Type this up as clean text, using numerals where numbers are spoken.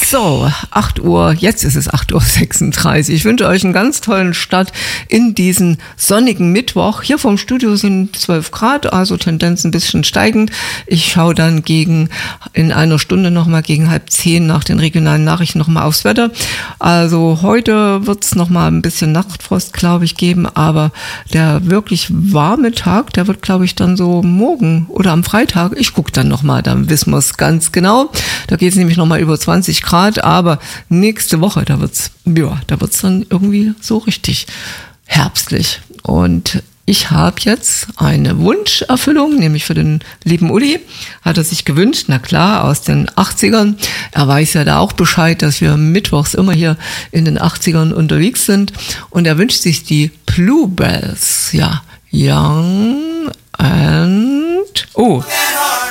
So, 8 Uhr, jetzt ist es 8:36 Uhr. Ich wünsche euch einen ganz tollen Start in diesen sonnigen Mittwoch. Hier vom Studio sind 12 Grad, also Tendenz ein bisschen steigend. Ich schaue dann in einer Stunde nochmal gegen 9:30 nach den regionalen Nachrichten nochmal aufs Wetter. Also heute wird es nochmal ein bisschen Nachtfrost, glaube ich, geben, aber der wirklich warme Tag, der wird, glaube ich, dann so morgen oder am Freitag. Ich gucke dann nochmal, dann wissen wir es ganz genau. Da geht es nämlich nochmal über 20 Grad, aber nächste Woche, da wird's dann irgendwie so richtig herbstlich. Und ich habe jetzt eine Wunscherfüllung, nämlich für den lieben Uli, hat er sich gewünscht, na klar, aus den 80ern. Er weiß ja da auch Bescheid, dass wir mittwochs immer hier in den 80ern unterwegs sind. Und er wünscht sich die Bluebells, ja, Young and... Oh,